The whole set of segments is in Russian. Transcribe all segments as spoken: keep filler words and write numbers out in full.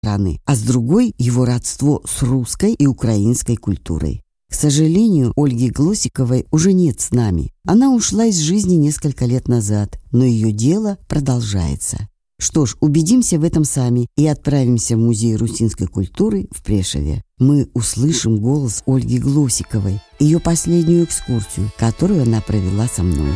стороны, а с другой – его родство с русской и украинской культурой. К сожалению, Ольги Глосиковой уже нет с нами. Она ушла из жизни несколько лет назад, но ее дело продолжается. Что ж, убедимся в этом сами и отправимся в Музей русинской культуры в Прешеве. Мы услышим голос Ольги Глосиковой, ее последнюю экскурсию, которую она провела со мной.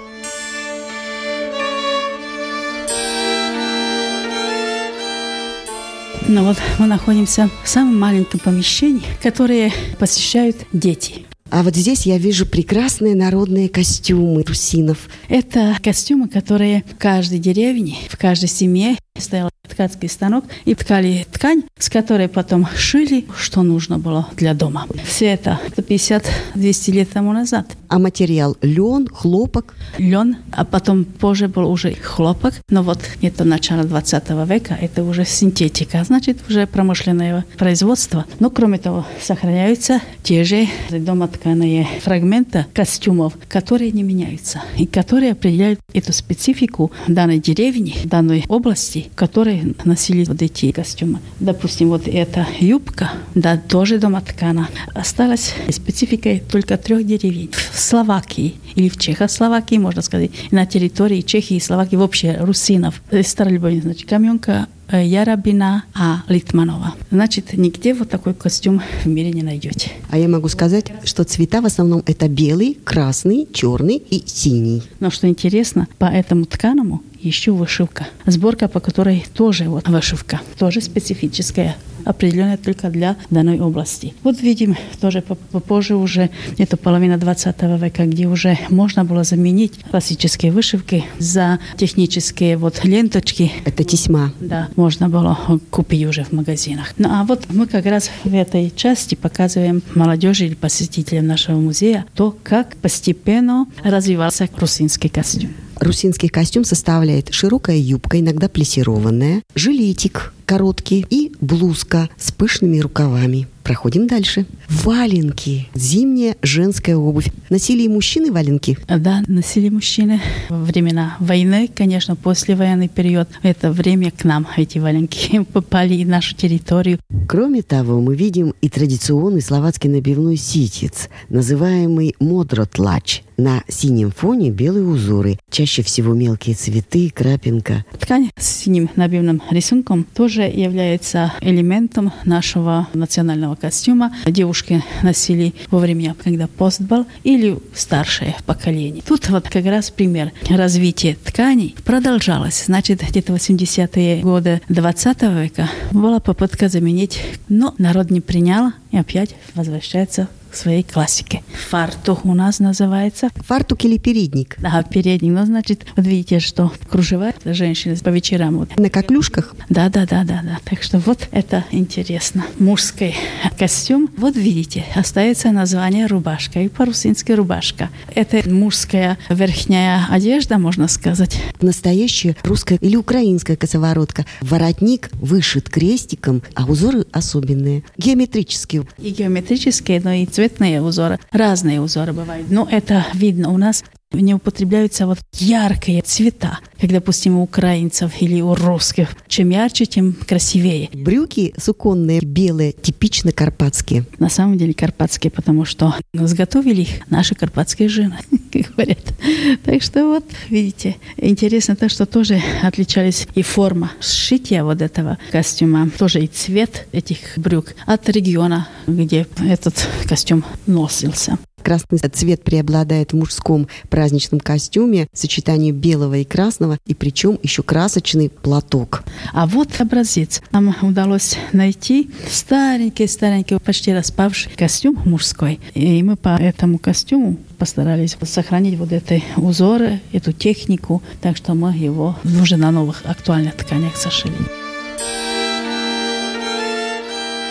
Ну вот мы находимся в самом маленьком помещении, которое посещают дети. А вот здесь я вижу прекрасные народные костюмы русинов. Это костюмы, которые в каждой деревне, в каждой семье стоял ткацкий станок и ткали ткань, с которой потом шили, что нужно было для дома. Все это сто пятьдесят - двести лет тому назад. А материал лен, хлопок? Лен, а потом позже был уже хлопок. Но вот это начало двадцатого века, это уже синтетика, значит уже промышленное производство. Но кроме того, сохраняются те же домотканые фрагменты костюмов, которые не меняются и которые определяют эту специфику данной деревни, данной области, которые носили вот эти костюмы. Допустим, вот эта юбка, да, тоже домоткана, осталась спецификой только трех деревень. В Словакии или в Чехословакии, можно сказать, на территории Чехии и Словакии вообще русинов. Старолюбовник, значит, Каменка, Ярабина, а Литманова. Значит, нигде вот такой костюм в мире не найдете. А я могу сказать, что цвета в основном это белый, красный, черный и синий. Но что интересно, по этому тканому еще вышивка. Сборка, по которой тоже вот вышивка, тоже специфическая, определенная только для данной области. Вот видим тоже попозже уже, это половина двадцатого века, где уже можно было заменить классические вышивки за технические вот ленточки. Это тесьма. Да, можно было купить уже в магазинах. Ну а вот мы как раз в этой части показываем молодежи или посетителям нашего музея то, как постепенно развивался русинский костюм. Русинский костюм составляет широкая юбка, иногда плессированная, жилетик короткий и блузка с пышными рукавами. Проходим дальше. Валенки. Зимняя женская обувь. Носили и мужчины валенки? Да, носили мужчины. Во времена войны, конечно, послевоенный период, это время к нам эти валенки попали в нашу территорию. Кроме того, мы видим и традиционный словацкий набивной ситец, называемый модротлач. На синем фоне белые узоры, чаще всего мелкие цветы, крапинка. Ткань с синим набивным рисунком тоже является элементом нашего национального костюма. Девушки носили во время, когда пост был, или старшее поколение. Тут вот как раз пример развития тканей продолжалось. Значит, где-то в восьмидесятые годы двадцатого века была попытка заменить, но народ не принял и опять возвращается к своей классике. Фартух у нас называется. Фартук или передник? Да, передник. Ну, значит, вот видите, что кружева женщины по вечерам. Вот. На коклюшках? Да, да, да, да, да. Так что вот это интересно. Мужской костюм. Вот видите, остается название рубашка. И по-русински рубашка. Это мужская верхняя одежда, можно сказать. Настоящая русская или украинская косоворотка. Воротник вышит крестиком, а узоры особенные. Геометрические. И геометрические, но и цветные узоры. Разные узоры бывают. Но это видно у нас. Не употребляются вот яркие цвета, как, допустим, у украинцев или у русских. Чем ярче, тем красивее. Брюки суконные, белые, типично карпатские. На самом деле карпатские, потому что изготовили их наши карпатские жены, как говорят. Так что вот, видите, интересно то, что тоже отличались и форма сшития вот этого костюма, тоже и цвет этих брюк от региона, где этот костюм носился. Красный цвет преобладает в мужском праздничном костюме, сочетании белого и красного, и причем еще красочный платок. А вот образец. Нам удалось найти старенький-старенький, почти распавший костюм мужской. И мы по этому костюму постарались сохранить вот эти узоры, эту технику, так что мы его уже на новых актуальных тканях сошили.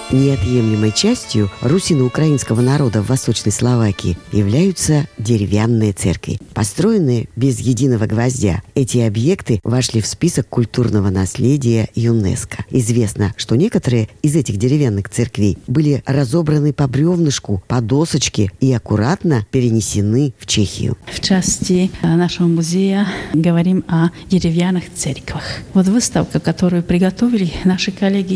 Неотъемлемой частью русино-украинского народа в Восточной Словакии являются деревянные церкви. Построенные без единого гвоздя, эти объекты вошли в список культурного наследия ЮНЕСКО. Известно, что некоторые из этих деревянных церквей были разобраны по бревнышку, по досочке и аккуратно перенесены в Чехию. В части нашего музея говорим о деревянных церквах. Вот выставка, которую приготовили наши коллеги